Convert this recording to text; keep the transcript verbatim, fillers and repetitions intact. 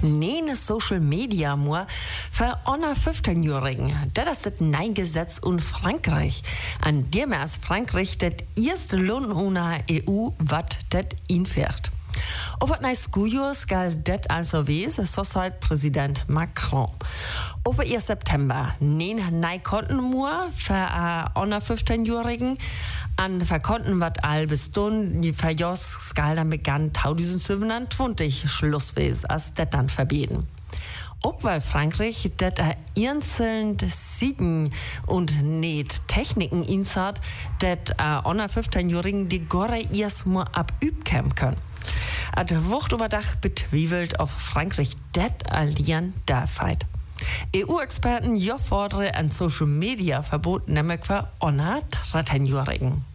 nene Social Media nur für unter fünfzehn-Jährigen. Das ist das neue Gesetz in Frankreich. An dem ist Frankreich das erste Land in der E U, was das einführt. Auf das neue Schuljahr soll das also wissen, so sagt Präsident Macron. Auf den ersten September nehmen neue Konten nur für äh, unter fünfzehn-Jährigen. An Verkonten wird all bis dann, die Verjos skal dann begann tausendsiebenhundertzwanzig Schluss wes, als das dann verbieten. Auch weil Frankreich das einzeln Siegen und nicht Techniken insat, das äh, unter fünfzehn-Jährigen die Gore erst mal abüben können. Ad Wucht überdach betwiebelt auf Frankreich das allieren darfeit. E U-Experten fordern ein Social-Media-Verbot nämlich für unter dreizehn-Jährigen.